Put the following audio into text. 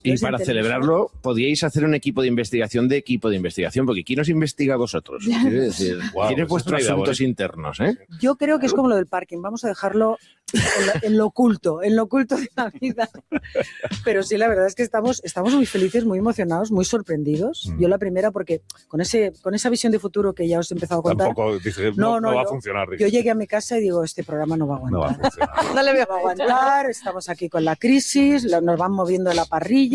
Y para celebrarlo, podíais hacer un equipo de investigación, porque ¿quién os investiga a vosotros? Quiero decir, ¿quiénes vuestros asuntos internos? Yo creo que es como lo del parking, vamos a dejarlo en lo oculto de la vida. Pero sí, la verdad es que estamos muy felices, muy emocionados, muy sorprendidos. Yo la primera, porque con esa visión de futuro que ya os he empezado a contar... Tampoco dije, no va a funcionar. Yo llegué a mi casa y digo, este programa no va a aguantar. No va a funcionar. No le voy a aguantar, estamos aquí con la crisis, nos van moviendo la parrilla.